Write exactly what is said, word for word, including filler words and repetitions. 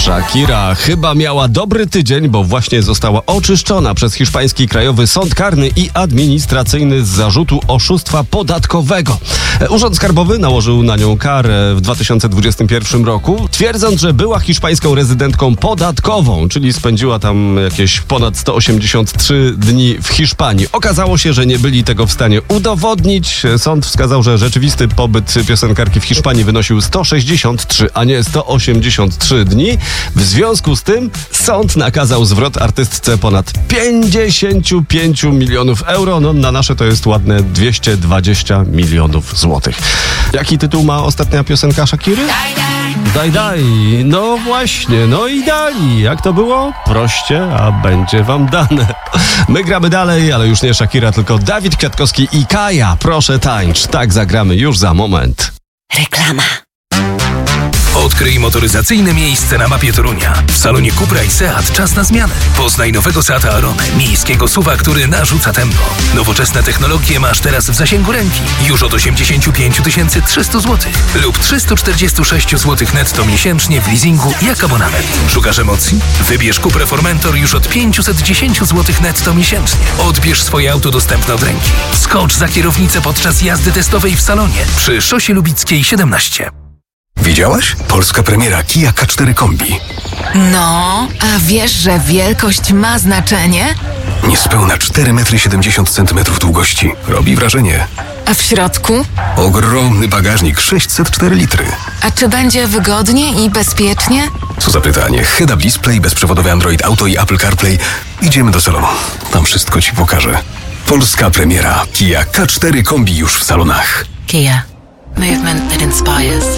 Shakira chyba miała dobry tydzień, bo właśnie została oczyszczona przez hiszpański Krajowy Sąd Karny i Administracyjny z zarzutu oszustwa podatkowego. Urząd Skarbowy nałożył na nią karę w dwa tysiące dwudziestym pierwszym roku, twierdząc, że była hiszpańską rezydentką podatkową, czyli spędziła tam jakieś ponad sto osiemdziesiąt trzy dni w Hiszpanii. Okazało się, że nie byli tego w stanie udowodnić. Sąd wskazał, że rzeczywisty pobyt piosenkarki w Hiszpanii wynosił sto sześćdziesiąt trzy, a nie sto osiemdziesiąt trzy dni. W związku z tym sąd nakazał zwrot artystce ponad pięćdziesiąt pięć milionów euro. No na nasze to jest ładne dwieście dwadzieścia milionów złotych. Jaki tytuł ma ostatnia piosenka Shakiry? Daj, daj. No właśnie, no i dali. Jak to było? Proście, a będzie wam dane. My gramy dalej, ale już nie Shakira, tylko Dawid Kwiatkowski i Kaja. Proszę tańcz. Tak zagramy już za moment. Reklama. Odkryj motoryzacyjne miejsce na mapie Torunia. W salonie Cupra i Seat czas na zmianę. Poznaj nowego Seata Aronę, miejskiego suwa, który narzuca tempo. Nowoczesne technologie masz teraz w zasięgu ręki. Już od osiemdziesiąt pięć tysięcy trzysta złotych lub trzysta czterdzieści sześć złotych netto miesięcznie w leasingu jak abonament. Szukasz emocji? Wybierz Cupra Formentor już od pięćset dziesięć złotych netto miesięcznie. Odbierz swoje auto dostępne od ręki. Skocz za kierownicę podczas jazdy testowej w salonie przy Szosie Lubickiej siedemnaście. Widziałaś? Polska premiera Kia K cztery Kombi. No, a wiesz, że wielkość ma znaczenie? Niespełna cztery metry siedemdziesiąt centymetrów długości. Robi wrażenie. A w środku? Ogromny bagażnik, sześćset cztery litry. A czy będzie wygodnie i bezpiecznie? Co za pytanie. Head-up display, bezprzewodowy Android Auto i Apple CarPlay. Idziemy do salonu. Tam wszystko ci pokażę. Polska premiera Kia K cztery Kombi już w salonach. Kia. Movement that inspires.